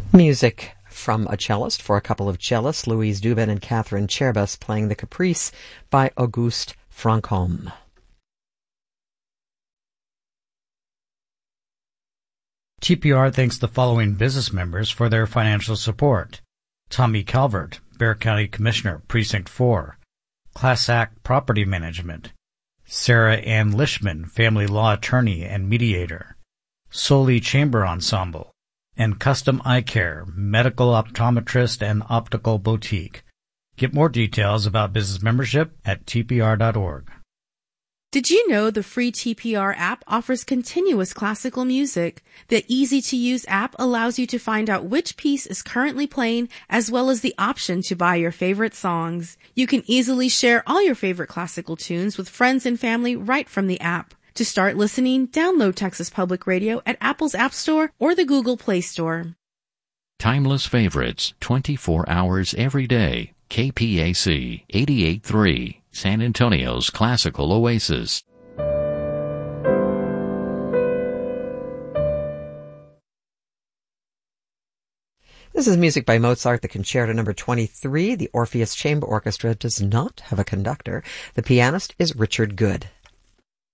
Music from a cellist for a couple of cellists, Louise Dubin and Catherine Cherbas, playing the Caprice by Auguste Franchomme. TPR thanks the following business members for their financial support: Tommy Calvert, Bexar County Commissioner, Precinct 4; Class Act Property Management; Sarah Ann Lishman, Family Law Attorney and Mediator; Soli Chamber Ensemble; and Custom Eye Care, Medical Optometrist and Optical Boutique. Get more details about business membership at tpr.org. Did you know the free TPR app offers continuous classical music? The easy-to-use app allows you to find out which piece is currently playing, as well as the option to buy your favorite songs. You can easily share all your favorite classical tunes with friends and family right from the app. To start listening, download Texas Public Radio at Apple's App Store or the Google Play Store. Timeless favorites, 24 hours every day. KPAC 88.3, San Antonio's classical oasis. This is music by Mozart, the Concerto No. 23. The Orpheus Chamber Orchestra does not have a conductor. The pianist is Richard Good.